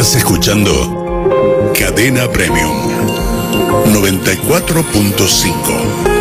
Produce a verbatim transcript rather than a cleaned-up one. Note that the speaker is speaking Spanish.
Estás escuchando Cadena Premium noventa y cuatro punto cinco.